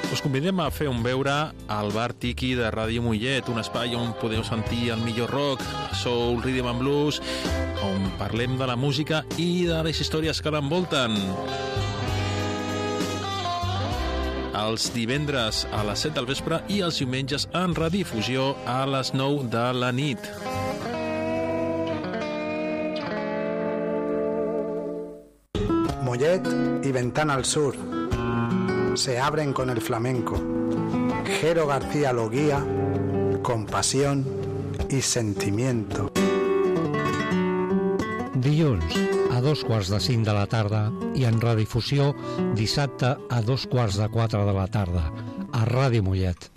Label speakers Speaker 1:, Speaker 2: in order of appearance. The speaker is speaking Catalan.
Speaker 1: Us convidem a fer un veure al Bar Tiki de Ràdio Mollet, un espai on podeu sentir el millor rock, soul, rhythm and blues, on parlem de la música i de les històries que l'envolten. Els divendres a les 7 del vespre i els diumenges en redifusió a les 9 de la nit.
Speaker 2: Mollet y Ventana al Sur se abren con el flamenco. Jero García lo guía con pasión y sentimiento.
Speaker 3: Dilluns a 2:45 de la tarda i en redifusió dissabte a 3:45 de la tarda a Ràdio Mollet.